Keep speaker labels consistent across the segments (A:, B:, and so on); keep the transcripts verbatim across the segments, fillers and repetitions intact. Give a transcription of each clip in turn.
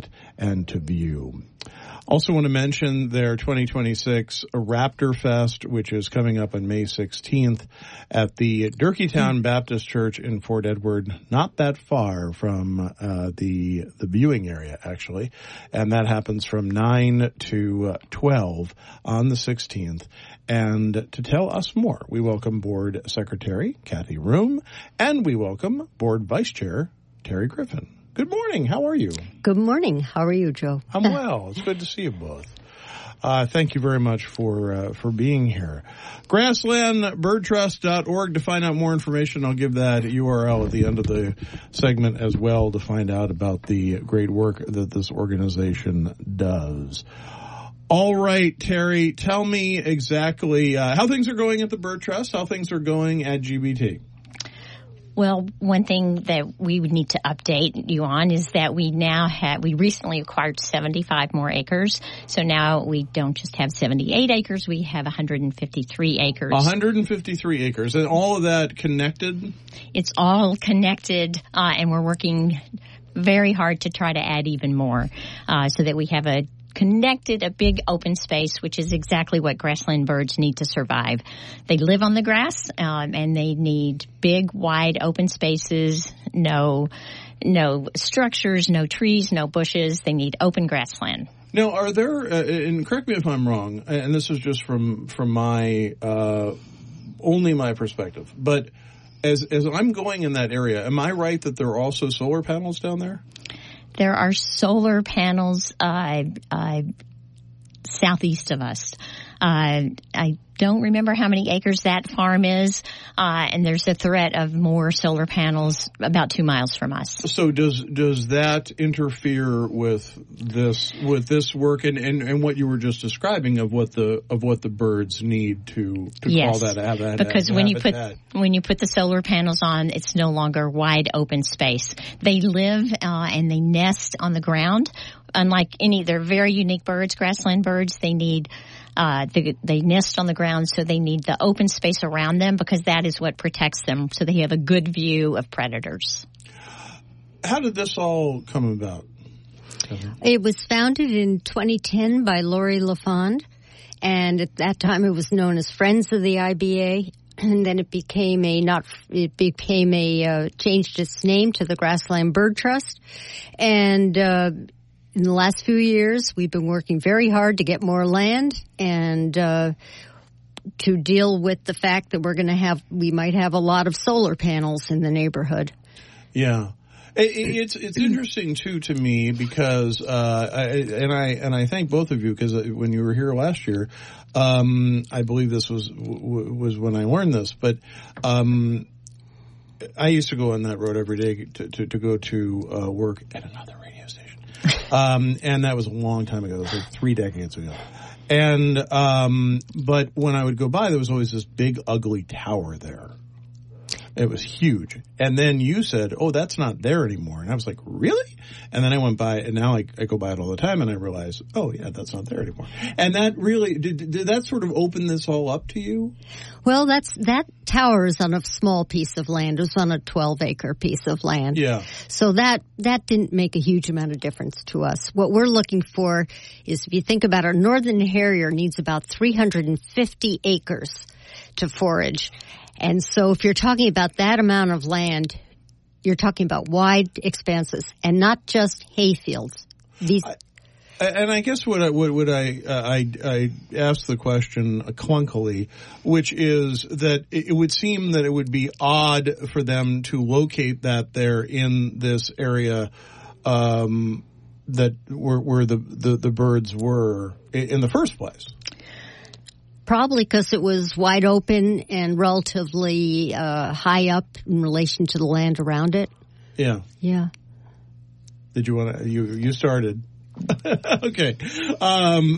A: at and to view. Also want to mention their twenty twenty-six Raptor Fest, which is coming up on May sixteenth at the Durkeetown Baptist Church in Fort Edward, not that far from uh, the the viewing area, actually. And that happens from nine to twelve on the sixteenth. And to tell us more, we welcome Board Secretary Kathy Room, and we welcome Board Vice Chair Terry Griffin. Good morning. How are you?
B: Good morning. How are you, Joe?
A: I'm well. It's good to see you both. Uh, thank you very much for uh, for being here. grassland bird trust dot org to find out more information. I'll give that U R L at the end of the segment as well to find out about the great work that this organization does. All right, Terry, tell me exactly uh, how things are going at the Bird Trust, how things are going at G B T.
C: Well, one thing that we would need to update you on is that we now have, we recently acquired seventy-five more acres. So now we don't just have seventy-eight acres, we have one hundred fifty-three acres.
A: one hundred fifty-three acres. And all of that connected?
C: It's all connected, uh, and we're working very hard to try to add even more, uh, so that we have a connected, a big open space, which is exactly what grassland birds need to survive. They live on the grass, um, and they need big, wide, open spaces, no, no structures, no trees, no bushes. They need open grassland.
A: Now, are there, uh, and correct me if I'm wrong, and this is just from, from my, uh, only my perspective, but as, as I'm going in that area, am I right that there are also solar panels down there?
C: There are solar panels uh, uh, southeast of us. Uh, I don't remember how many acres that farm is, uh, and there's a threat of more solar panels about two miles from us.
A: So does does that interfere with this with this work and, and, and what you were just describing of what the of what the birds need to, to
C: yes,
A: call that habitat?
C: Because when you put when you put the solar panels on, it's no longer wide open space. They live uh, and they nest on the ground. Unlike any, they're very unique birds, grassland birds. They need Uh, they, they nest on the ground, so they need the open space around them because that is what protects them, so they have a good view of predators.
A: How did this all come about?
B: It was founded in twenty ten by Lori LaFond, and at that time it was known as Friends of the I B A, and then it became a not it became a uh, changed its name to the Grassland Bird Trust, and uh, in the last few years, we've been working very hard to get more land and uh, to deal with the fact that we're going to have, we might have a lot of solar panels in the neighborhood.
A: Yeah. It, it's it's interesting, too, to me because, uh, I, and I and I thank both of you because when you were here last year, um, I believe this was was when I learned this, but um, I used to go on that road every day to, to, to go to uh, work at another radio station. Um, and that was a long time ago. It was like three decades ago. And, um, but when I would go by, there was always this big, ugly tower there. It was huge. And then you said, oh, that's not there anymore. And I was like, really? And then I went by, and now I, I go by it all the time, and I realize, oh, yeah, that's not there anymore. And that really, did, did that sort of open this all up to you?
B: Well, that's that tower is on a small piece of land. It was on a twelve-acre piece of land.
A: Yeah.
B: So that, that didn't make a huge amount of difference to us. What we're looking for is, if you think about it, northern harrier needs about three hundred fifty acres to forage. And so if you're talking about that amount of land, you're talking about wide expanses and not just hay fields. These.
A: I, and I guess what I, what, what I, uh, I, I asked the question clunkily, which is that it, it would seem that it would be odd for them to locate that there in this area, um, that where, where the, the, the birds were in the first place.
B: Probably because it was wide open and relatively uh, high up in relation to the land around it.
A: Yeah.
B: Yeah.
A: Did you want to? You you started. Okay. Um,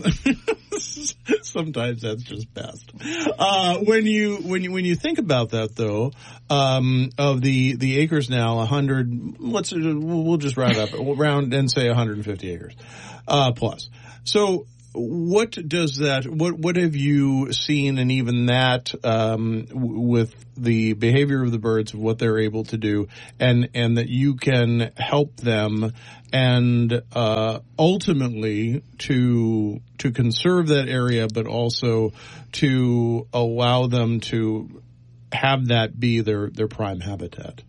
A: sometimes that's just best. Uh, when you when you when you think about that, though, um, of the the acres now, a hundred. Let's we'll just round up. We'll round and say one hundred fifty acres uh, plus. So. what does that? What what have you seen, and even that um, w- with the behavior of the birds, of what they're able to do, and and that you can help them, and uh, ultimately to to conserve that area, but also to allow them to have that be their their prime habitat.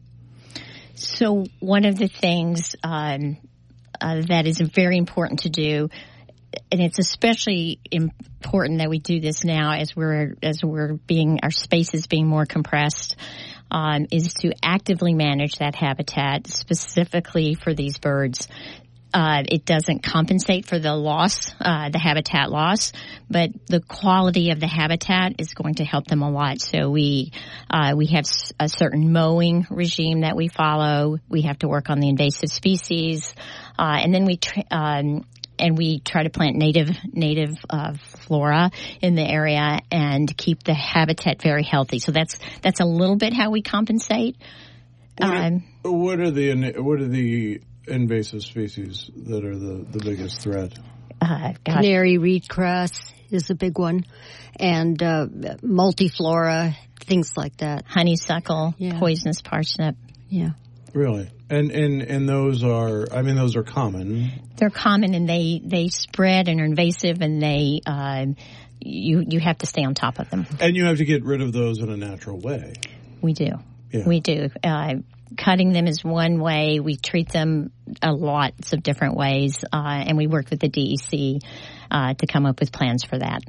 C: So one of the things um, uh, that is very important to do, and it's especially important that we do this now as we're as we're being our space is being more compressed, um, is to actively manage that habitat specifically for these birds. Uh, it doesn't compensate for the loss, uh, the habitat loss, but the quality of the habitat is going to help them a lot. So we uh, we have a certain mowing regime that we follow. We have to work on the invasive species, uh, and then we tr- um, and we try to plant native native uh, flora in the area and keep the habitat very healthy. So that's that's a little bit how we compensate.
A: What are,
C: um,
A: what are the what are the invasive species that are the, the biggest threat?
C: Uh,
B: Canary reedcress is a big one, and uh, multiflora, things like that.
C: Honeysuckle,
B: yeah.
C: Poisonous parsnip.
B: Yeah.
A: Really? And, and and those are, I mean, those are common.
C: They're common, and they, they spread and are invasive, and they uh, you you have to stay on top of them.
A: And you have to get rid of those in a natural way.
C: We do.
A: Yeah.
C: We do. Uh, cutting them is one way. We treat them a lots of different ways, uh, and we work with the D E C uh, to come up with plans for that.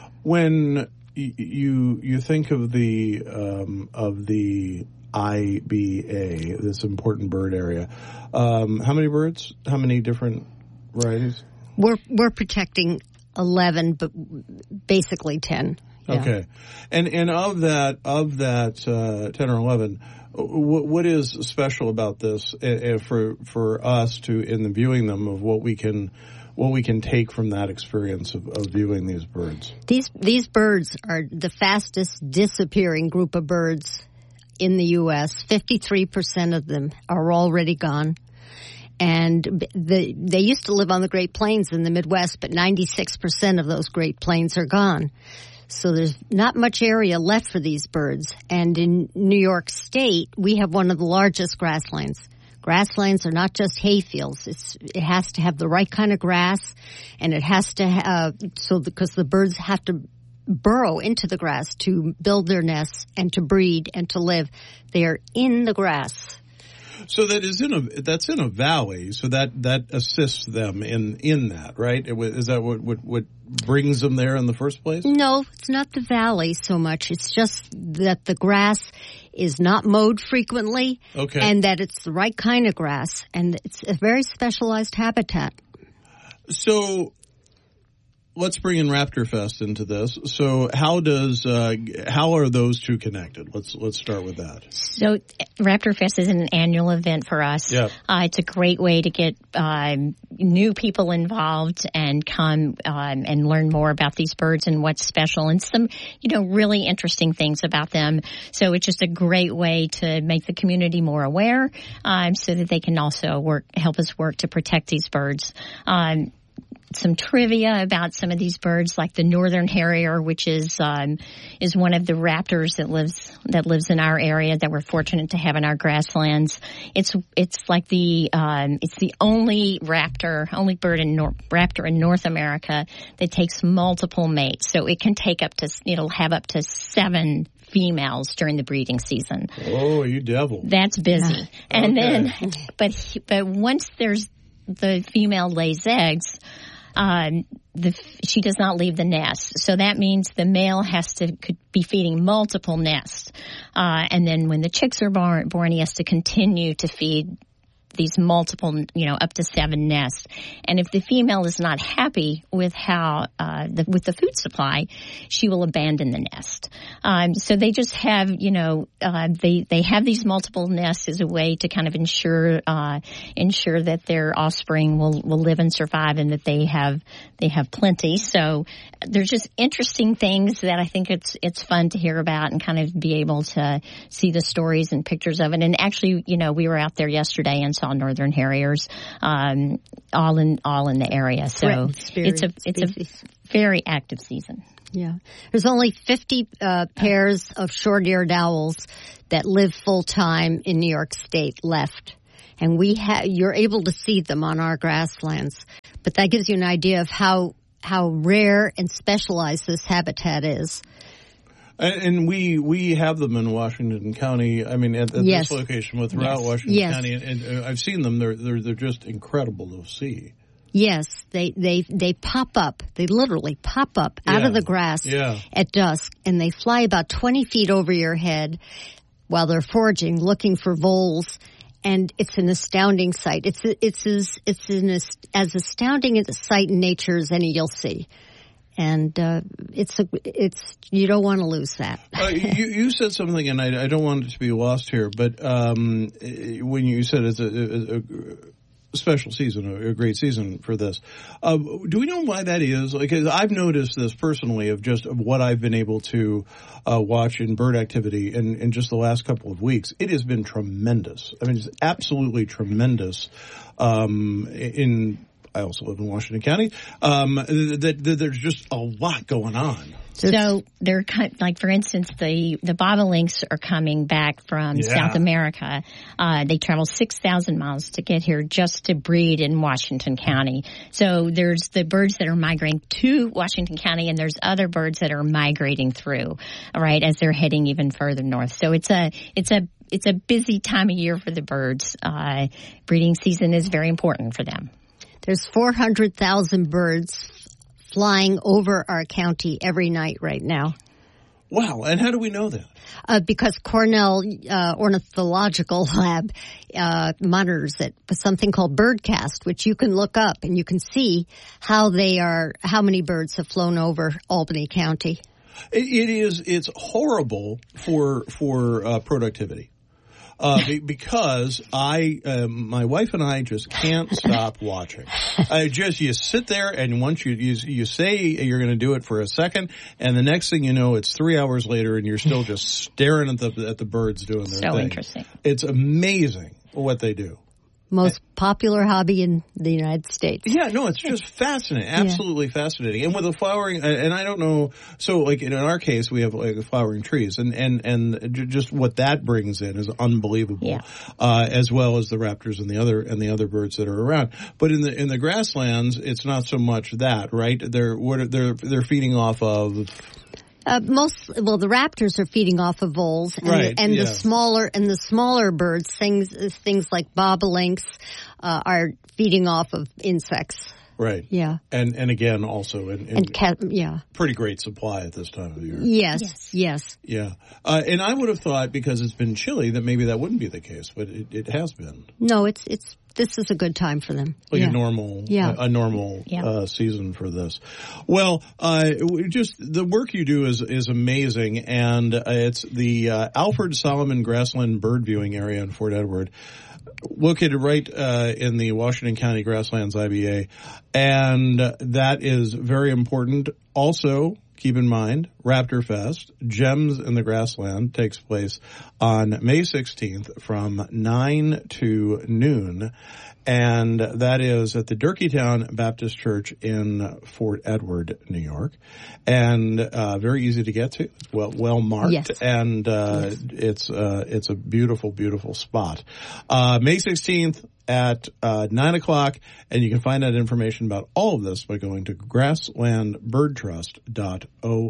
A: When y- you you think of the um, of the I B A, this important bird area, um, how many birds? How many different varieties?
B: We're we're protecting eleven, but basically ten. Yeah.
A: Okay, and and of that of that uh, ten or eleven, what, what is special about this uh, for for us to in the viewing them of what we can what we can take from that experience of, of viewing these birds?
B: These these birds are the fastest disappearing group of birds in the U S fifty-three percent of them are already gone. And the, they used to live on the Great Plains in the Midwest, but ninety-six percent of those Great Plains are gone. So there's not much area left for these birds. And in New York State, we have one of the largest grasslands. Grasslands are not just hay fields. It's, it has to have the right kind of grass, and it has to have, so because the birds have to burrow into the grass to build their nests and to breed and to live. They are in the grass.
A: So that is in a that's in a valley. So that, that assists them in, in that, right? Is that what, what what brings them there in the first place?
B: No, it's not the valley so much. It's just that the grass is not mowed frequently,
A: okay,
B: and that it's the right kind of grass, and it's a very specialized habitat.
A: So let's bring in Raptor Fest into this. So how does uh, how are those two connected? Let's let's start with that.
C: So Raptor Fest is an annual event for us.
A: Yeah.
C: Uh, it's a great way to get um, new people involved and come um, and learn more about these birds and what's special and some, you know, really interesting things about them. So it's just a great way to make the community more aware, um, so that they can also work help us work to protect these birds. Um, Some trivia about some of these birds, like the northern harrier, which is um, is one of the raptors that lives that lives in our area that we're fortunate to have in our grasslands. It's it's like the um, it's the only raptor, only bird in Nor- raptor in North America that takes multiple mates. So it can take up to it'll have up to seven females during the breeding season.
A: Oh, you devil!
C: That's busy. And
A: okay.
C: then, but but once there's the female lays eggs. Um, the, she does not leave the nest. So that means the male has to could be feeding multiple nests. Uh, and then when the chicks are born, born, he has to continue to feed these multiple, you know, up to seven nests. And if the female is not happy with how, uh, the, with the food supply, she will abandon the nest. Um, so they just have, you know, uh, they, they have these multiple nests as a way to kind of ensure, uh, ensure that their offspring will, will live and survive and that they have, they have plenty. So there's just interesting things that I think it's, it's fun to hear about and kind of be able to see the stories and pictures of it. And actually, you know, we were out there yesterday and saw northern harriers, um, all in all in the area. So it's a it's a very active season.
B: Yeah. There's only fifty uh, pairs of short-eared owls that live full-time in New York State left. And we ha- you're able to see them on our grasslands. But that gives you an idea of how how rare and specialized this habitat is.
A: And, and we we have them in Washington County. I mean, at, at
B: yes.
A: this location, but throughout
C: yes.
A: Washington
B: yes.
A: County, and, and I've seen them. They're they're they're just incredible to see.
B: Yes, they they they pop up. They literally pop up
A: Yeah.
B: out of the grass
A: Yeah.
B: at dusk, and they fly about twenty feet over your head while they're foraging, looking for voles. And it's an astounding sight. It's it's as it's an as astounding a sight in nature as any you'll see. And uh, it's a, it's you don't want to lose that.
A: uh, you, you said something, and I, I don't want it to be lost here. But um, when you said it's a, a, a special season, a great season for this, uh, do we know why that is? Like, I've noticed this personally of just of what I've been able to uh, watch in bird activity in, in just the last couple of weeks. It has been tremendous. I mean, it's absolutely tremendous. Um, in I also live in Washington County. Um, that, that there's just a lot going on.
C: So they're like, for instance, the the bobolinks are coming back from
A: Yeah.
C: South America. Uh, they travel six thousand miles to get here just to breed in Washington County. So there's the birds that are migrating to Washington County, and there's other birds that are migrating through, all right, as they're heading even further north. So it's a it's a it's a busy time of year for the birds. Uh, breeding season is very important for them.
B: There's four hundred thousand birds flying over our county every night right now.
A: Wow. And how do we know that?
B: Uh, because Cornell uh, Ornithological Lab uh, monitors it with something called Birdcast, which you can look up and you can see how they are, how many birds have flown over Albany County.
A: It, it is. It's horrible for for uh, productivity. Uh, because I, uh, my wife and I just can't stop watching. I just, you sit there and once you, you, you say you're going to do it for a second and the next thing you know, it's three hours later and you're still just staring at the, at the birds doing their
C: So
A: thing.
C: interesting.
A: It's amazing what they do.
B: Most popular hobby in the United States.
A: Yeah, no, it's just fascinating, absolutely yeah. fascinating. And with the flowering, and I don't know, so like in our case, we have like flowering trees, and and and just what that brings in is unbelievable,
C: yeah.
A: uh, as well as the raptors and the other and the other birds that are around. But in the in the grasslands, it's not so much that, right? They're what are, they're they're feeding off of.
B: Uh, most well, the raptors are feeding off of voles, and,
A: right,
B: the, and
A: yeah.
B: the smaller and the smaller birds, things things like bobolinks, uh, are feeding off of insects.
A: Right.
B: Yeah.
A: And and again, also in, in
B: and cat, yeah,
A: pretty great supply at this time of year.
B: Yes.
C: Yes.
B: Yes.
A: Yeah. Uh, and I would have thought because it's been chilly that maybe that wouldn't be the case, but it, it has been.
B: No, it's it's this is a good time for them.
A: Like
B: yeah.
A: a normal,
B: yeah.
A: a, a normal
C: yeah.
A: uh, season for this. Well, uh, just the work you do is is amazing, and uh, it's the uh, Alfred Solomon Grassland Bird Viewing Area in Fort Edward, located right uh, in the Washington County Grasslands I B A, and that is very important. Also, keep in mind, Raptor Fest, Gems in the Grassland, takes place on May sixteenth from nine to noon. And that is at the Durkeetown Baptist Church in Fort Edward, New York. And uh very easy to get to. Well well marked.
B: Yes.
A: And uh yes. it's uh it's a beautiful, beautiful spot. Uh May sixteenth at uh nine o'clock, and you can find out information about all of this by going to grassland bird trust dot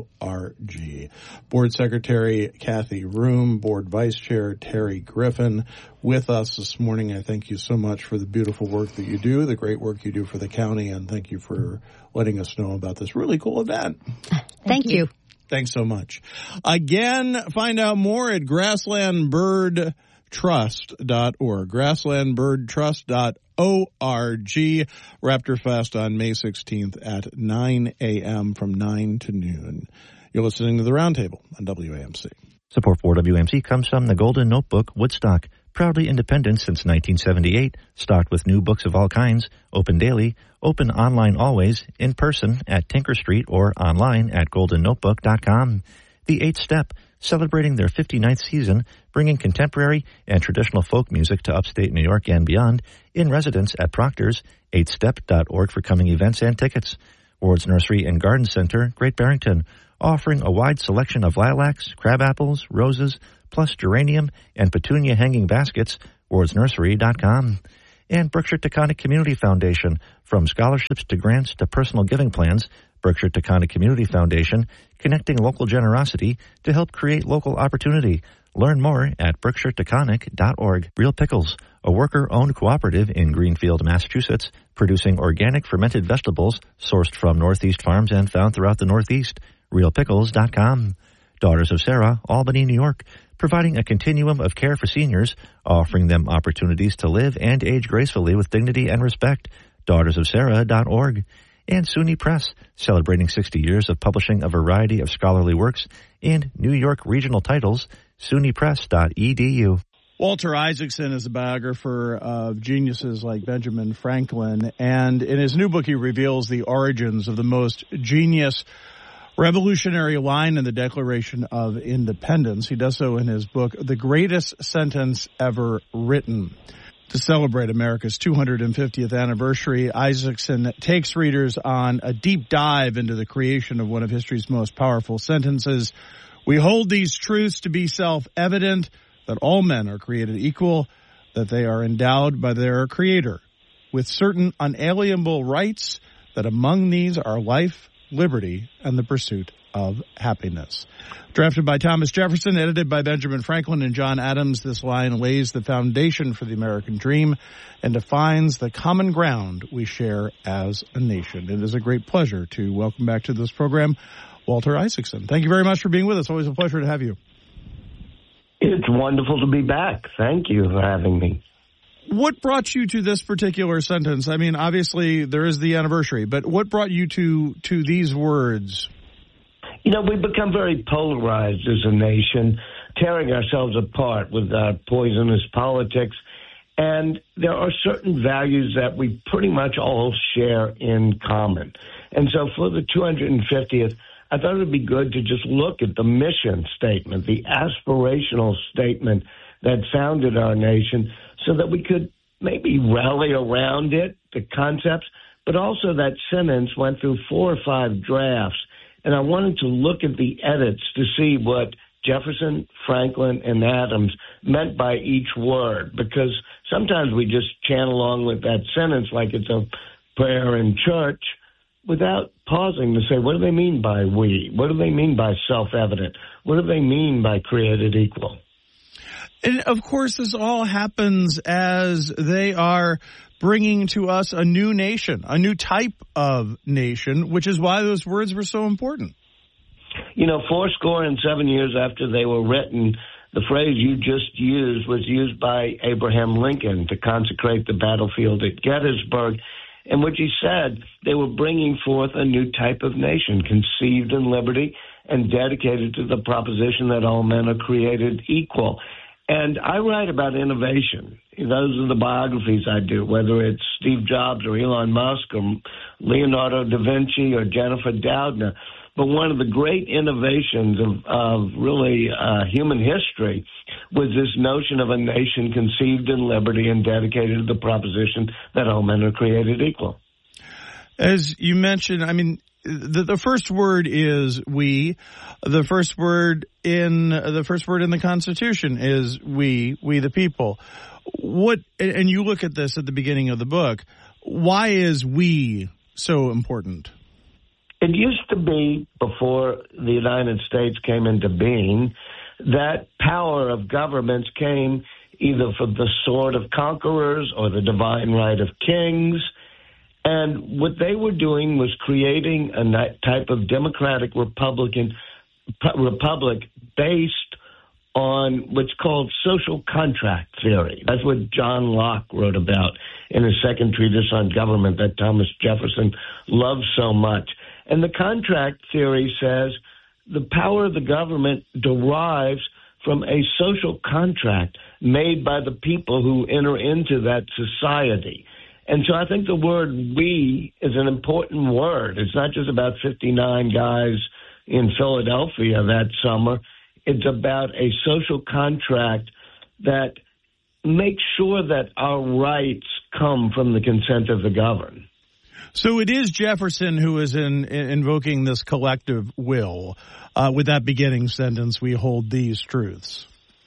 A: org. Board Secretary Kathy Room, Board Vice Chair Terry Griffin with us this morning. I thank you so much for the beautiful work that you do, the great work you do for the county, and thank you for letting us know about this really cool event.
B: Thank, thank you.
A: you. Thanks so much. Again, find out more at grassland bird trust dot org. grassland bird trust dot org. Raptor Fest on May sixteenth at nine a.m. from nine to noon. You're listening to The Roundtable on W A M C.
D: Support for W A M C comes from the Golden Notebook Woodstock. Proudly independent since nineteen seventy-eight, stocked with new books of all kinds, open daily, open online always, in person at Tinker Street or online at golden notebook dot com. The Eighth Step, celebrating their fifty-ninth season, bringing contemporary and traditional folk music to upstate New York and beyond, in residence at Proctor's, eighth step dot org for coming events and tickets. Ward's Nursery and Garden Center, Great Barrington, offering a wide selection of lilacs, crabapples, roses, plus geranium and petunia hanging baskets, wards nursery dot com. And Berkshire Taconic Community Foundation, from scholarships to grants to personal giving plans, Berkshire Taconic Community Foundation, connecting local generosity to help create local opportunity. Learn more at berkshire taconic dot org. Real Pickles, a worker-owned cooperative in Greenfield, Massachusetts, producing organic fermented vegetables sourced from Northeast farms and found throughout the Northeast. real pickles dot com. Daughters of Sarah, Albany, New York, providing a continuum of care for seniors, offering them opportunities to live and age gracefully with dignity and respect. daughters of sarah dot org. And SUNY Press, celebrating sixty years of publishing a variety of scholarly works and New York regional titles, suny press dot e d u.
A: Walter Isaacson is a biographer of geniuses like Benjamin Franklin, and in his new book he reveals the origins of the most genius revolutionary line in the Declaration of Independence. He does so in his book, The Greatest Sentence Ever Written. To celebrate America's two hundred fiftieth anniversary, Isaacson takes readers on a deep dive into the creation of one of history's most powerful sentences. We hold these truths to be self-evident, that all men are created equal, that they are endowed by their Creator with certain unalienable rights, that among these are life, liberty, and the pursuit of happiness. Drafted by Thomas Jefferson, edited by Benjamin Franklin and John Adams, this line lays the foundation for the American dream and defines the common ground we share as a nation. It is a great pleasure to welcome back to this program Walter Isaacson. Thank you very much for being with us. Always a pleasure to have you.
E: It's wonderful to be back. Thank you for having me.
A: What brought you to this particular sentence? I mean, obviously there is the anniversary, but what brought you to, to these words?
E: You know, we've become very polarized as a nation, tearing ourselves apart with our poisonous politics. And there are certain values that we pretty much all share in common. And so for the two hundred fiftieth, I thought it would be good to just look at the mission statement, the aspirational statement that founded our nation, so that we could maybe rally around it, the concepts, but also that sentence went through four or five drafts. And I wanted to look at the edits to see what Jefferson, Franklin, and Adams meant by each word, because sometimes we just chant along with that sentence like it's a prayer in church without pausing to say, what do they mean by we? What do they mean by self-evident? What do they mean by created equal?
A: And, of course, this all happens as they are bringing to us a new nation, a new type of nation, which is why those words were so important.
E: You know, four score and seven years after they were written, the phrase you just used was used by Abraham Lincoln to consecrate the battlefield at Gettysburg, in which he said they were bringing forth a new type of nation, conceived in liberty and dedicated to the proposition that all men are created equal. And I write about innovation. Those are the biographies I do, whether it's Steve Jobs or Elon Musk or Leonardo da Vinci or Jennifer Doudna. But one of the great innovations of, of really uh, human history was this notion of a nation conceived in liberty and dedicated to the proposition that all men are created equal.
A: As you mentioned, I mean, The, the first word is we. The first word in the first word in the Constitution is we, we the people. What, and you look at this at the beginning of the book. Why is we so important?
E: It used to be, before the United States came into being, that power of governments came either from the sword of conquerors or the divine right of kings. And what they were doing was creating a type of democratic Republican republic based on what's called social contract theory. That's what John Locke wrote about in his second treatise on government that Thomas Jefferson loved so much. And the contract theory says the power of the government derives from a social contract made by the people who enter into that society. And so I think the word we is an important word. It's not just about fifty-nine guys in Philadelphia that summer. It's about a social contract that makes sure that our rights come from the consent of the governed.
A: So it is Jefferson who is in, in invoking this collective will. Uh, with that beginning sentence, we hold these truths.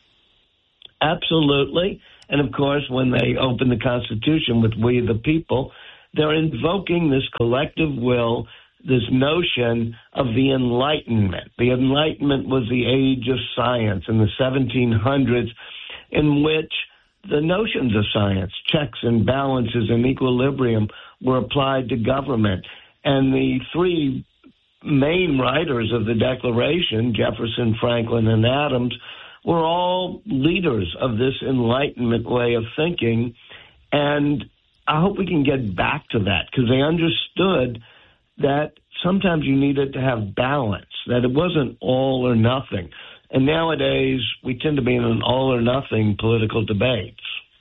E: Absolutely. And, of course, when they open the Constitution with we the people, they're invoking this collective will, this notion of the Enlightenment. The Enlightenment was the age of science in the seventeen hundreds, in which the notions of science, checks and balances and equilibrium, were applied to government. And the three main writers of the Declaration, Jefferson, Franklin, and Adams, were all leaders of this Enlightenment way of thinking. And I hope we can get back to that, because they understood that sometimes you needed to have balance, that it wasn't all or nothing. And nowadays, we tend to be in an all or nothing political debates.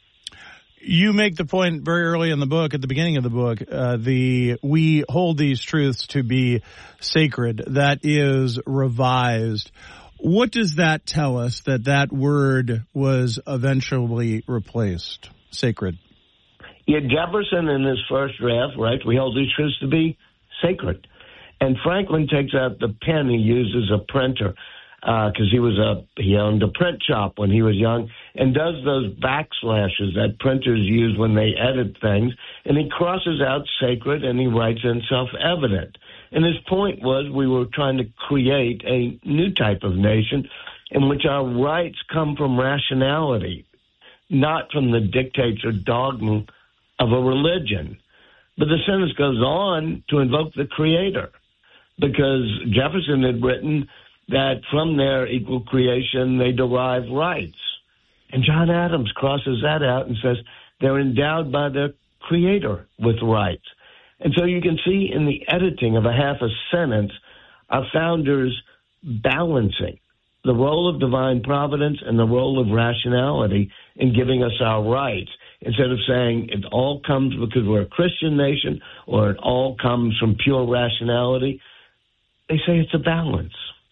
A: You make the point very early in the book, at the beginning of the book, uh, the we hold these truths to be sacred. That is revised. What does that tell us, that that word was eventually replaced, sacred?
E: Yeah, Jefferson in his first draft, right, we hold these truths to be sacred. And Franklin takes out the pen he used as a printer, because uh, he was a he owned a print shop when he was young, and does those backslashes that printers use when they edit things, and he crosses out sacred and he writes in self-evident. And his point was we were trying to create a new type of nation in which our rights come from rationality, not from the dictates or dogma of a religion. But the sentence goes on to invoke the Creator, because Jefferson had written that from their equal creation they derive rights. And John Adams crosses that out and says they're endowed by their Creator with rights. And so you can see in the editing of a half a sentence, our founders balancing the role of divine providence and the role of rationality in giving us our rights. Instead of saying it all comes because we're a Christian nation or it all comes from pure rationality, they say it's a balance.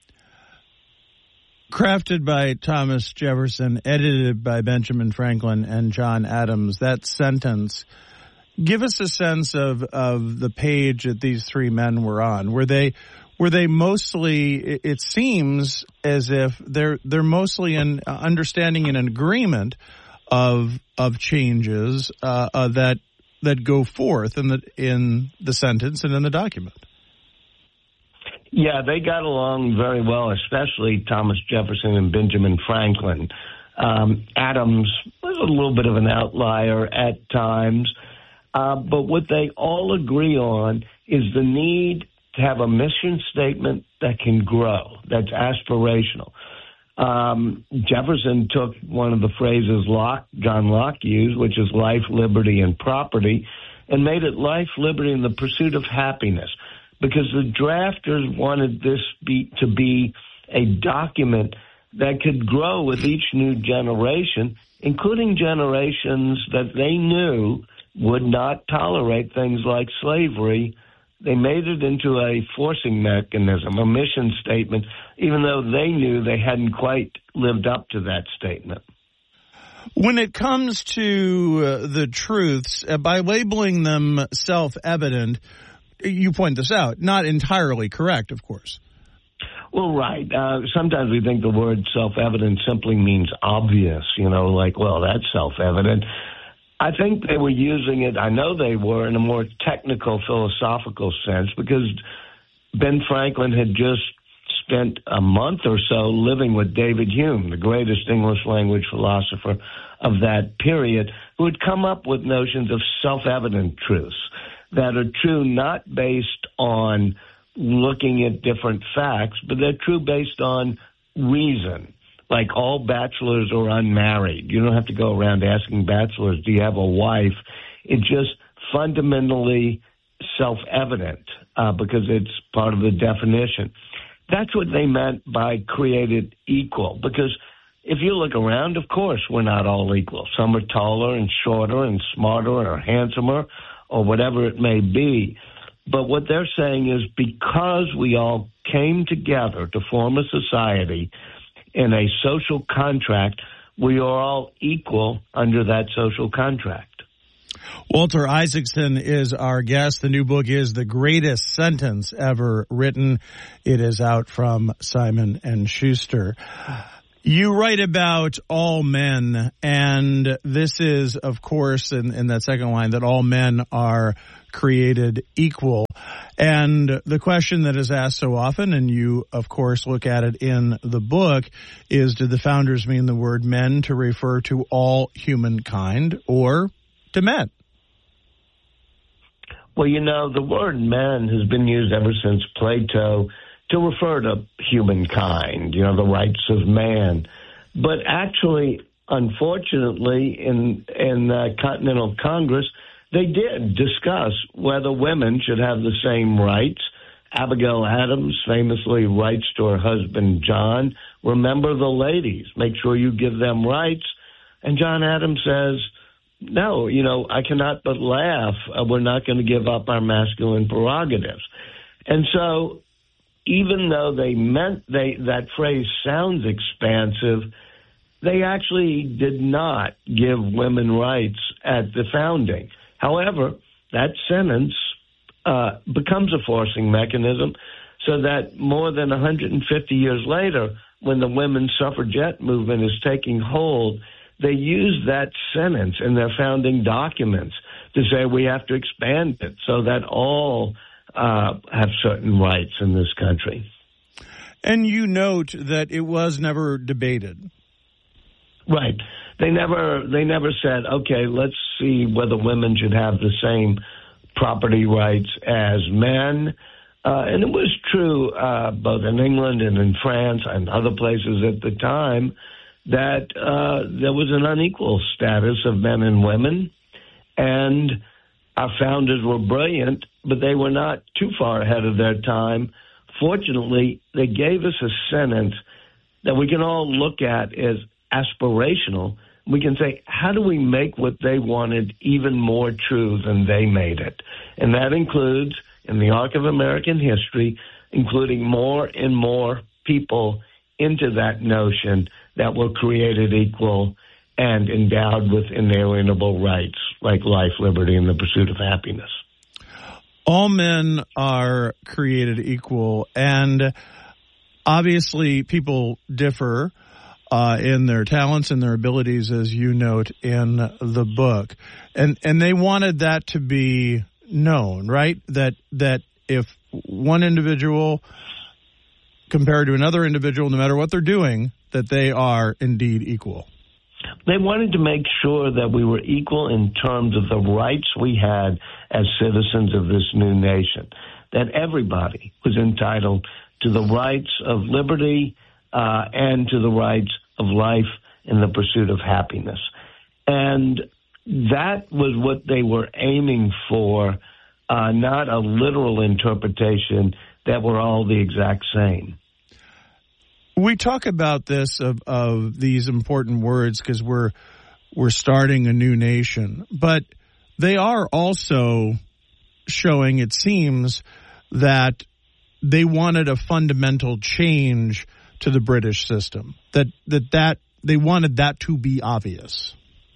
A: Crafted by Thomas Jefferson, edited by Benjamin Franklin and John Adams, that sentence, give us a sense of, of the page that these three men were on. Were they were they mostly, it seems as if they're they're mostly in understanding and an agreement of of changes uh, uh, that that go forth in the in the sentence and in the document.
E: Yeah, they got along very well, especially Thomas Jefferson and Benjamin Franklin. Um, Adams was a little bit of an outlier at times, uh, but what they all agree on is the need to have a mission statement that can grow, that's aspirational. Um, Jefferson took one of the phrases Locke, John Locke used, which is life, liberty, and property, and made it life, liberty, and the pursuit of happiness, because the drafters wanted this be, to be a document that could grow with each new generation, including generations that they knew would not tolerate things like slavery. They made it into a forcing mechanism, a mission statement, even though they knew they hadn't quite lived up to that statement.
A: When it comes to uh, the truths, uh, by labeling them self-evident, you point this out, not entirely correct, of course.
E: Well, right. Uh, sometimes we think the word self-evident simply means obvious, you know, like, well, that's self-evident. I think they were using it, I know they were, in a more technical, philosophical sense, because Ben Franklin had just spent a month or so living with David Hume, the greatest English language philosopher of that period, who had come up with notions of self-evident truths that are true not based on looking at different facts, but they're true based on reason. Like all bachelors are unmarried. You don't have to go around asking bachelors, do you have a wife? It's just fundamentally self-evident uh, because it's part of the definition. That's what they meant by created equal, because if you look around, of course, we're not all equal. Some are taller and shorter and smarter or handsomer or whatever it may be. But what they're saying is because we all came together to form a society in a social contract, we are all equal under that social contract.
A: Walter Isaacson is our guest. The new book is The Greatest Sentence Ever Written. It is out from Simon and Schuster. You write about all men, and this is, of course, in, in that second line, that all men are created equal. And the question that is asked so often, and you, of course, look at it in the book, is did the founders mean the word men to refer to all humankind or to men?
E: Well, you know, the word men has been used ever since Plato to refer to humankind, you know, the rights of man. But actually, unfortunately, in in the Continental Congress, they did discuss whether women should have the same rights. Abigail Adams famously writes to her husband, John, remember the ladies, make sure you give them rights. And John Adams says, no, you know, I cannot but laugh. Uh, we're not going to give up our masculine prerogatives. And so even though they meant they that phrase sounds expansive, they actually did not give women rights at the founding. However, that sentence uh, becomes a forcing mechanism so that more than one hundred fifty years later, when the women's suffragette movement is taking hold, they use that sentence in their founding documents to say we have to expand it so that all uh, have certain rights in this country.
A: And you note that it was never debated.
E: Right. They never they never said, okay, let's see whether women should have the same property rights as men. Uh, and it was true uh, both in England and in France and other places at the time that uh, there was an unequal status of men and women. And our founders were brilliant, but they were not too far ahead of their time. Fortunately, they gave us a sentence that we can all look at as aspirational. We can say, how do we make what they wanted even more true than they made it? And that includes, in the arc of American history, including more and more people into that notion that were created equal and endowed with inalienable rights like life, liberty, and the pursuit of happiness.
A: All men are created equal, and obviously people differ Uh, in their talents and their abilities, as you note in the book. And and they wanted that to be known, right? That that if one individual compared to another individual, no matter what they're doing, that they are indeed equal.
E: They wanted to make sure that we were equal in terms of the rights we had as citizens of this new nation, that everybody was entitled to the rights of liberty uh, and to the rights of life in the pursuit of happiness. And that was what they were aiming for, uh, not a literal interpretation that we're all the exact same.
A: We talk about this of, of these important words because we're we're starting a new nation, but they are also showing, it seems, that they wanted a fundamental change to the British system, that, that that they wanted that to be obvious.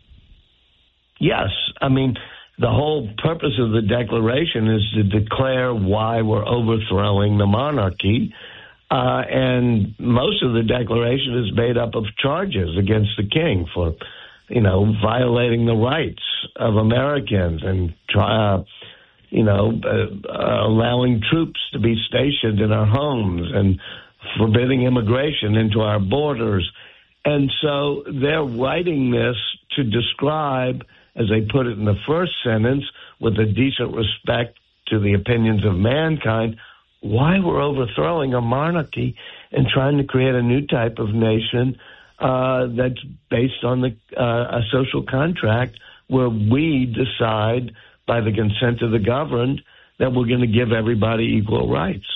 E: Yes. I mean, the whole purpose of the Declaration is to declare why we're overthrowing the monarchy. Uh, and most of the Declaration is made up of charges against the king for, you know, violating the rights of Americans and, uh, you know, uh, uh, allowing troops to be stationed in our homes and forbidding immigration into our borders. And so they're writing this to describe, as they put it in the first sentence, with a decent respect to the opinions of mankind, why we're overthrowing a monarchy and trying to create a new type of nation uh, that's based on the uh, a social contract where we decide by the consent of the governed that we're going to give everybody equal rights.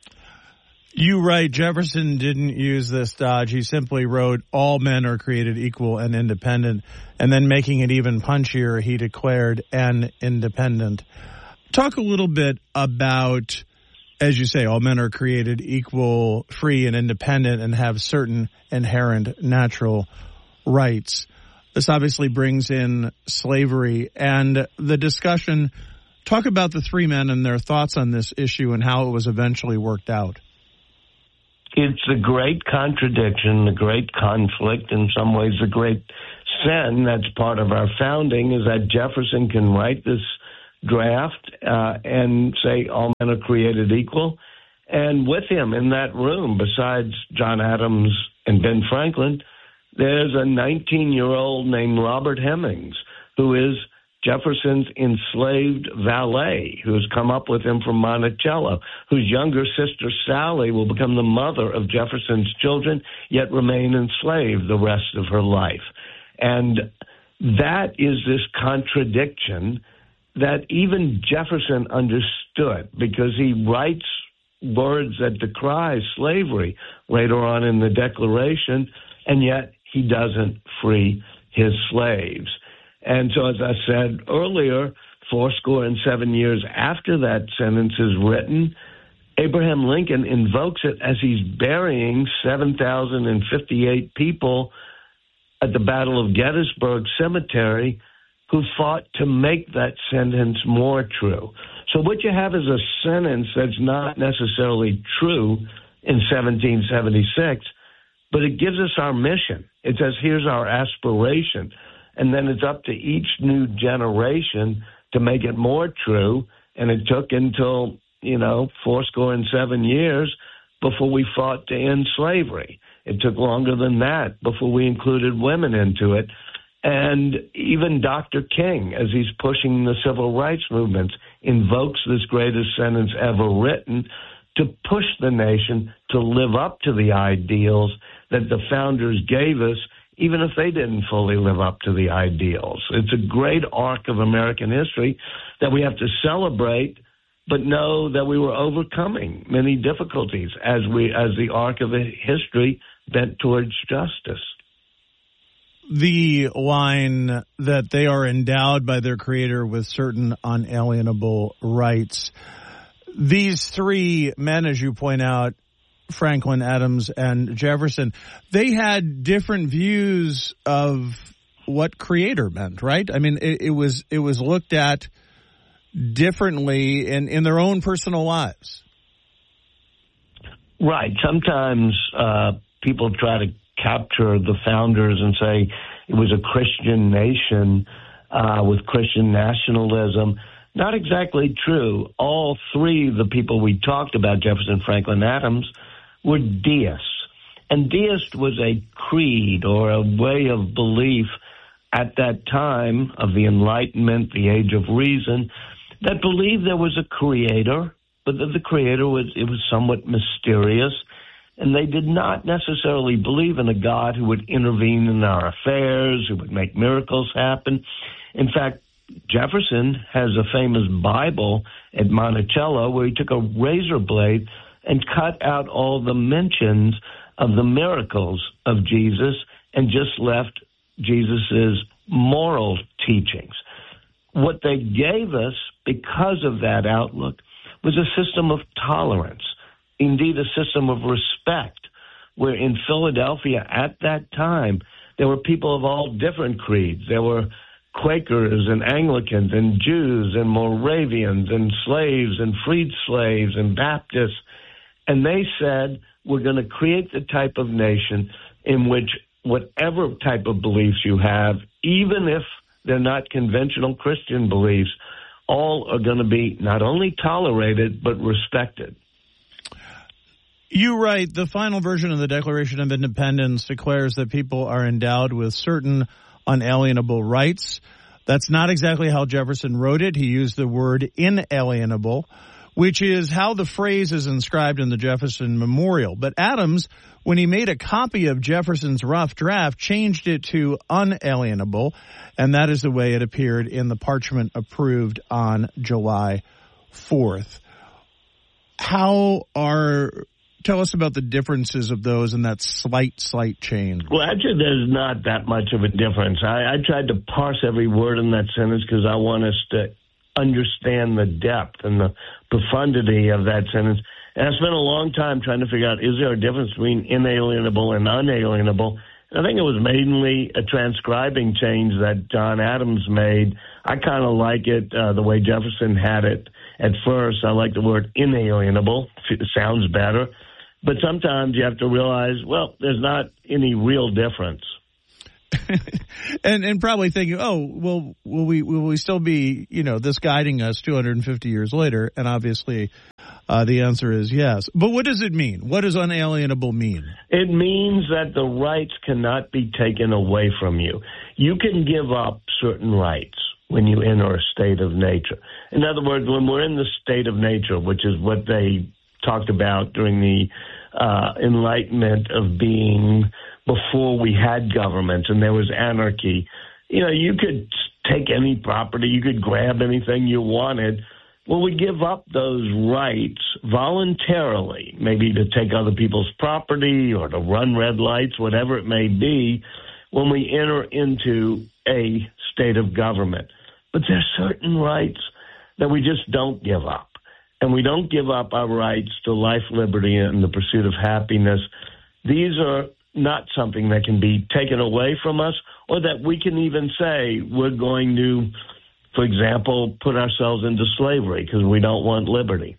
A: You write, Jefferson didn't use this dodge. He simply wrote, all men are created equal and independent. And then making it even punchier, he declared, and independent. Talk a little bit about, as you say, all men are created equal, free, and independent and have certain inherent natural rights. This obviously brings in slavery and the discussion. Talk about the three men and their thoughts on this issue and how it was eventually worked out.
E: It's a great contradiction, a great conflict, in some ways a great sin that's part of our founding, is that Jefferson can write this draft uh, and say all men are created equal. And with him in that room, besides John Adams and Ben Franklin, there's a nineteen-year-old named Robert Hemings, who is Jefferson's enslaved valet, who's come up with him from Monticello, whose younger sister Sally will become the mother of Jefferson's children, yet remain enslaved the rest of her life. And that is this contradiction that even Jefferson understood, because he writes words that decry slavery later on in the Declaration, and yet he doesn't free his slaves. And so, as I said earlier, fourscore and seven years after that sentence is written, Abraham Lincoln invokes it as he's burying seven thousand fifty-eight people at the Battle of Gettysburg Cemetery who fought to make that sentence more true. So what you have is a sentence that's not necessarily true in seventeen seventy-six, but it gives us our mission. It says, here's our aspiration. And then it's up to each new generation to make it more true. And it took until, you know, fourscore and seven years before we fought to end slavery. It took longer than that before we included women into it. And even Doctor King, as he's pushing the civil rights movements, invokes this greatest sentence ever written to push the nation to live up to the ideals that the founders gave us, even if they didn't fully live up to the ideals. It's a great arc of American history that we have to celebrate, but know that we were overcoming many difficulties as we, as the arc of history bent towards justice.
A: The line that they are endowed by their creator with certain unalienable rights. These three men, as you point out, Franklin, Adams, and Jefferson, they had different views of what creator meant, right? I mean, it, it was it was looked at differently in, in their own personal lives.
E: Right. Sometimes uh, people try to capture the founders and say it was a Christian nation uh, with Christian nationalism. Not exactly true. All three of the people we talked about, Jefferson, Franklin, Adams, were deists. And deist was a creed or a way of belief at that time of the Enlightenment, the Age of Reason, that believed there was a creator, but that the creator was, it was somewhat mysterious. And they did not necessarily believe in a God who would intervene in our affairs, who would make miracles happen. In fact, Jefferson has a famous Bible at Monticello where he took a razor blade and cut out all the mentions of the miracles of Jesus and just left Jesus's moral teachings. What they gave us because of that outlook was a system of tolerance, indeed a system of respect, where in Philadelphia at that time, there were people of all different creeds. There were Quakers and Anglicans and Jews and Moravians and slaves and freed slaves and Baptists. And they said, we're going to create the type of nation in which whatever type of beliefs you have, even if they're not conventional Christian beliefs, all are going to be not only tolerated, but respected.
A: You write, the final version of the Declaration of Independence declares that people are endowed with certain unalienable rights. That's not exactly how Jefferson wrote it. He used the word inalienable, which is how the phrase is inscribed in the Jefferson Memorial. But Adams, when he made a copy of Jefferson's rough draft, changed it to unalienable, and that is the way it appeared in the parchment approved on July fourth. How are... Tell us about the differences of those and that slight, slight change.
E: Well, actually, there's not that much of a difference. I, I tried to parse every word in that sentence because I want us to understand the depth and the profundity of that sentence. And I spent a long time trying to figure out, is there a difference between inalienable and unalienable? I think it was mainly a transcribing change that John Adams made. I kind of like it uh, the way Jefferson had it at first. I like the word inalienable. It sounds better. But sometimes you have to realize, well, there's not any real difference.
A: and and probably thinking, oh, well, will we will we still be, you know, this guiding us two hundred fifty years later? And obviously, uh, the answer is yes. But what does it mean? What does unalienable mean?
E: It means that the rights cannot be taken away from you. You can give up certain rights when you enter a state of nature. In other words, when we're in the state of nature, which is what they talked about during the uh, Enlightenment of being before we had governments and there was anarchy, you know, you could take any property, you could grab anything you wanted. Well, we give up those rights voluntarily, maybe to take other people's property or to run red lights, whatever it may be, when we enter into a state of government. But there's certain rights that we just don't give up. And we don't give up our rights to life, liberty, and the pursuit of happiness. These are not something that can be taken away from us, or that we can even say we're going to, for example, put ourselves into slavery because we don't want liberty.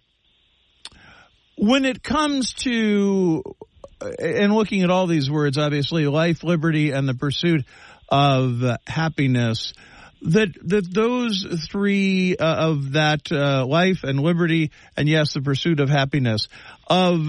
A: When it comes to, and looking at all these words, obviously, life, liberty, and the pursuit of uh, happiness, that that those three uh, of that uh, life and liberty, and yes, the pursuit of happiness, of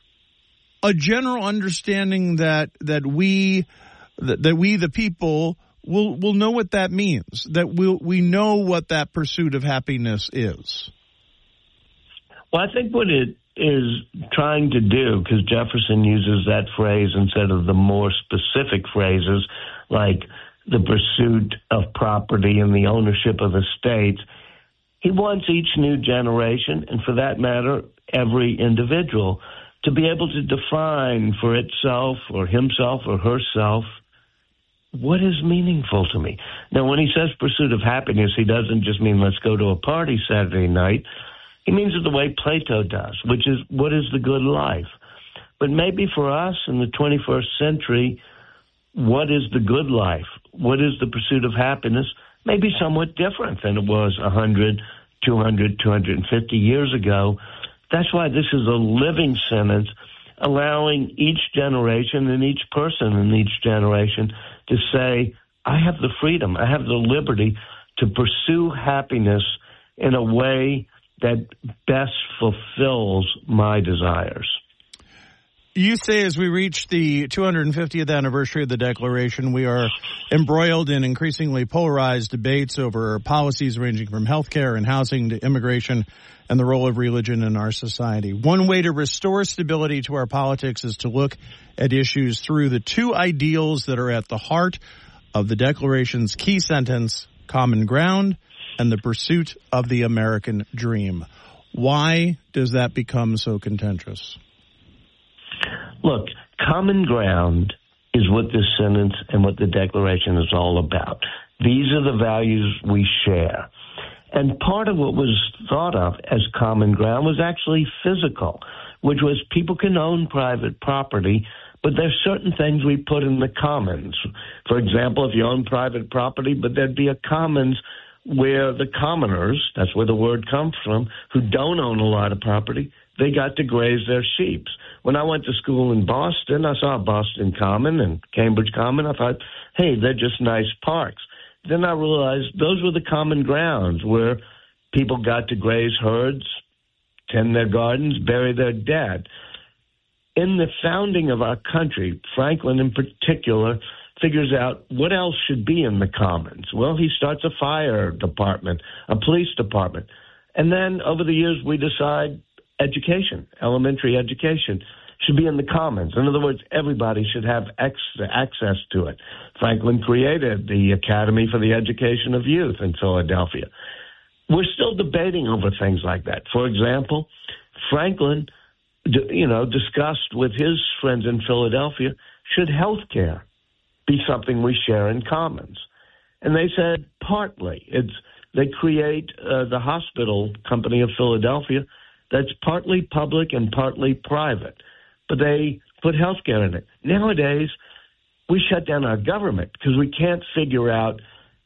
A: a general understanding that that we that, that we the people will will know what that means, that we we'll, we know what that pursuit of happiness is.
E: Well, I think what it is trying to do, because Jefferson uses that phrase instead of the more specific phrases like the pursuit of property and the ownership of the states, he wants each new generation, and for that matter, every individual, to be able to define for itself or himself or herself what is meaningful to me. Now, when he says pursuit of happiness, he doesn't just mean let's go to a party Saturday night. He means it the way Plato does, which is what is the good life. But maybe for us in the twenty-first century, what is the good life? What is the pursuit of happiness? Maybe somewhat different than it was one hundred, two hundred, two hundred fifty years ago. That's why this is a living sentence, allowing each generation and each person in each generation to say, I have the freedom, I have the liberty to pursue happiness in a way that best fulfills my desires.
A: You say as we reach the two hundred fiftieth anniversary of the Declaration, we are embroiled in increasingly polarized debates over policies ranging from healthcare and housing to immigration and the role of religion in our society. One way to restore stability to our politics is to look at issues through the two ideals that are at the heart of the Declaration's key sentence, common ground and the pursuit of the American dream. Why does that become so contentious?
E: Look, common ground is what this sentence and what the Declaration is all about. These are the values we share. And part of what was thought of as common ground was actually physical, which was people can own private property, but there's certain things we put in the commons. For example, if you own private property, but there'd be a commons where the commoners, that's where the word comes from, who don't own a lot of property, they got to graze their sheep. When I went to school in Boston, I saw Boston Common and Cambridge Common. I thought, hey, they're just nice parks. Then I realized those were the common grounds where people got to graze herds, tend their gardens, bury their dead. In the founding of our country, Franklin in particular figures out what else should be in the commons. Well, he starts a fire department, a police department. And then over the years, we decide education, elementary education, should be in the commons. In other words, everybody should have ex- access to it. Franklin created the Academy for the Education of Youth in Philadelphia. We're still debating over things like that. For example, Franklin, you know, discussed with his friends in Philadelphia, should health care be something we share in commons? And they said partly. It's they create uh, the hospital company of Philadelphia that's partly public and partly private. But they put health care in it. Nowadays, we shut down our government because we can't figure out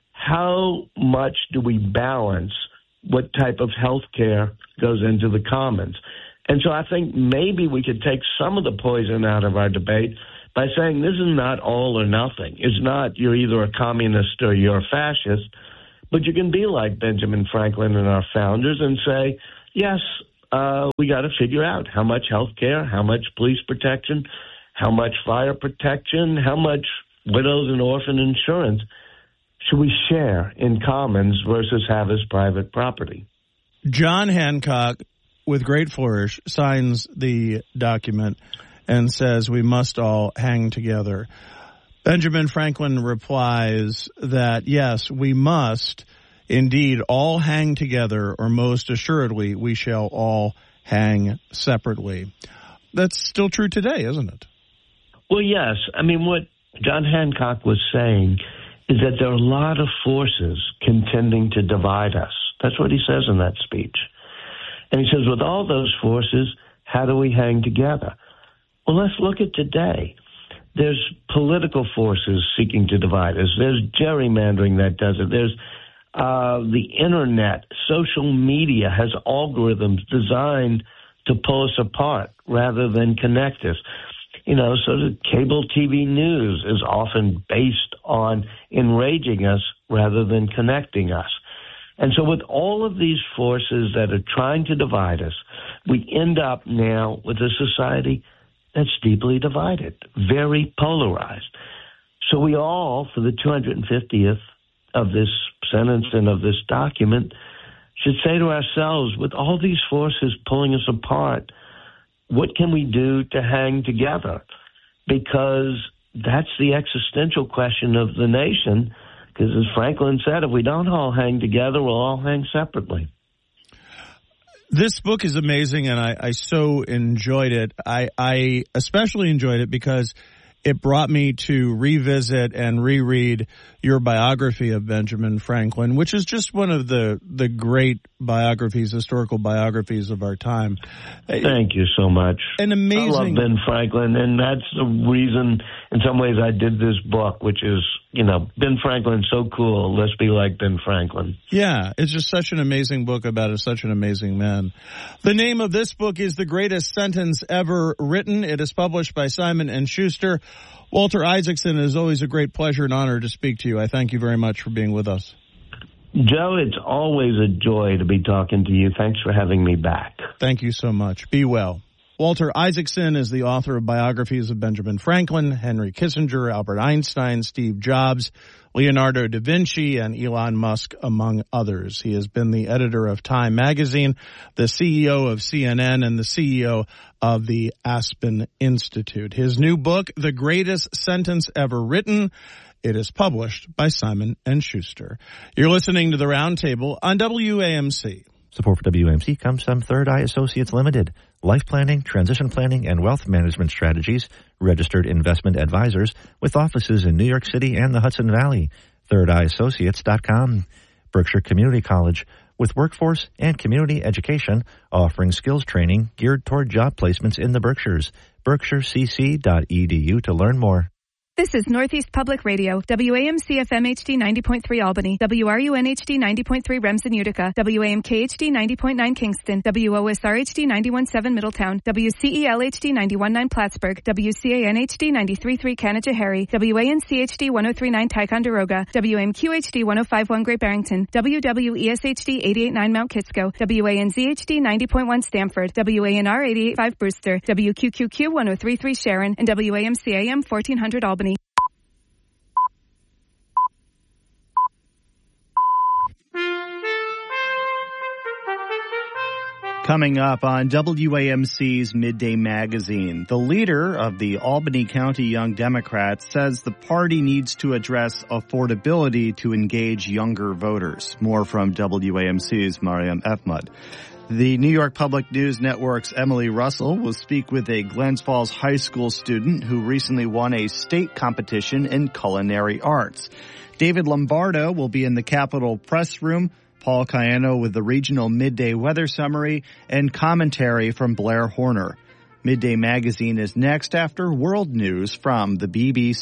E: how much do we balance what type of health care goes into the commons. And so I think maybe we could take some of the poison out of our debate by saying this is not all or nothing. It's not you're either a communist or you're a fascist, but you can be like Benjamin Franklin and our founders and say, yes, uh, we got to figure out how much health care, how much police protection, how much fire protection, how much widows and orphan insurance should we share in commons versus have as private property.
A: John Hancock, with great flourish, signs the document and says we must all hang together. Benjamin Franklin replies that, yes, we must indeed all hang together, or most assuredly we shall all hang separately. That's still true today, isn't it?
E: Well, yes. I mean, what John Hancock was saying is that there are a lot of forces contending to divide us. That's what he says in that speech. And he says, with all those forces, how do we hang together? Well, let's look at today. There's political forces seeking to divide us. There's gerrymandering that does it. There's uh, the internet, social media has algorithms designed to pull us apart rather than connect us. You know, so the cable T V news is often based on enraging us rather than connecting us. And so with all of these forces that are trying to divide us, we end up now with a society that's deeply divided, very polarized. So we all, for the two hundred fiftieth of this sentence and of this document, should say to ourselves, with all these forces pulling us apart, what can we do to hang together? Because that's the existential question of the nation. Because as Franklin said, if we don't all hang together, we'll all hang separately.
A: This book is amazing, and I, I so enjoyed it. I, I especially enjoyed it because it brought me to revisit and reread your biography of Benjamin Franklin, which is just one of the, the great biographies, historical biographies of our time.
E: Thank you so much.
A: An amazing...
E: I love Ben Franklin, and that's the reason, in some ways, I did this book, which is, you know, Ben Franklin's so cool. Let's be like Ben Franklin.
A: Yeah, it's just such an amazing book about a, such an amazing man. The name of this book is The Greatest Sentence Ever Written. It is published by Simon and Schuster. Walter Isaacson, it is always a great pleasure and honor to speak to you. I thank you very much for being with us.
E: Joe, it's always a joy to be talking to you. Thanks for having me back.
A: Thank you so much. Be well. Walter Isaacson is the author of biographies of Benjamin Franklin, Henry Kissinger, Albert Einstein, Steve Jobs, Leonardo da Vinci, and Elon Musk, among others. He has been the editor of Time Magazine, the C E O of C N N, and the C E O of the Aspen Institute. His new book, The Greatest Sentence Ever Written, it is published by Simon and Schuster. You're listening to The Roundtable on W A M C.
D: Support for W A M C comes from Third Eye Associates Limited. Life planning, transition planning, and wealth management strategies. Registered investment advisors with offices in New York City and the Hudson Valley. third eye associates dot com. Berkshire Community College with workforce and community education offering skills training geared toward job placements in the Berkshires. berkshire c c dot e d u to learn more.
F: This is Northeast Public Radio, W A M C F M H D ninety point three Albany, W R U N H D ninety point three Remsen Utica, W A M K H D ninety point nine Kingston, W O S R H D ninety-one point seven Middletown, W C E L H D ninety-one point nine Plattsburgh, W C A N H D ninety-three point three Canajoharie, W A N C H D one oh three point nine Ticonderoga, W A M Q H D one oh five point one Great Barrington, W W E S H D eighty-eight point nine Mount Kisco, W A N Z H D ninety point one Stamford, W A N R eighty-eight point five Brewster, W Q Q Q one oh three point three Sharon, and W A M C A M fourteen hundred Albany.
G: Coming up on W A M C's Midday Magazine, the leader of the Albany County Young Democrats says the party needs to address affordability to engage younger voters. More from W A M C's Mariam Ehmad. The New York Public News Network's Emily Russell will speak with a Glens Falls High School student who recently won a state competition in culinary arts. David Lombardo will be in the Capitol Press Room. Paul Cayano with the regional midday weather summary and commentary from Blair Horner. Midday Magazine is next after world news from the B B C.